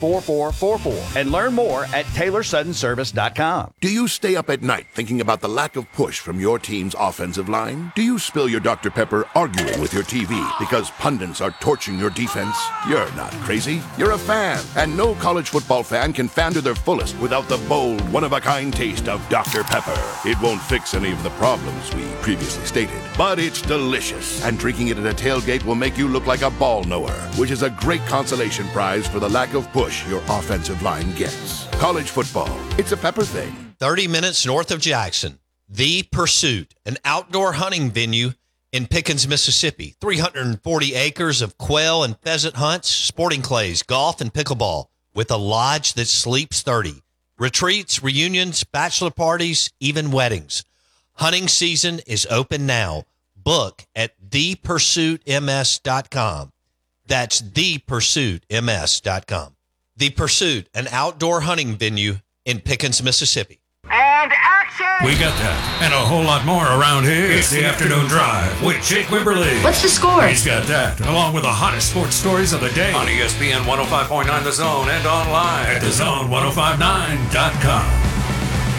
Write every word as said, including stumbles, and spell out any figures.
four four four four and learn more at taylor sudden service dot com. Do you stay up at night thinking about the lack of push from your team's offensive line? Do you spill your Doctor Pepper arguing with your T V because pundits are torching your defense? You're not crazy. You're a fan, and no college football fan can fan to their fullest without the bold, one-of-a-kind taste of Doctor Pepper. It won't fix any of the problems we previously stated, but it's delicious, and drinking it at a tailgate will make you look like a ball knower, which is a great consolation prize for the lack of push your offensive line gets. College football, it's a Pepper thing. thirty minutes north of Jackson, The Pursuit, an outdoor hunting venue in Pickens, Mississippi. three hundred forty acres of quail and pheasant hunts, sporting clays, golf, and pickleball, with a lodge that sleeps thirty. Retreats, reunions, bachelor parties, even weddings. Hunting season is open now. Book at the pursuit m s dot com. That's the pursuit m s dot com. The Pursuit, an outdoor hunting venue in Pickens, Mississippi. And action! We got that and a whole lot more around here. It's the Afternoon Drive with Jake Wimberly. What's the score? He's got that, along with the hottest sports stories of the day on E S P N one oh five point nine The Zone and online at the zone ten fifty-nine dot com.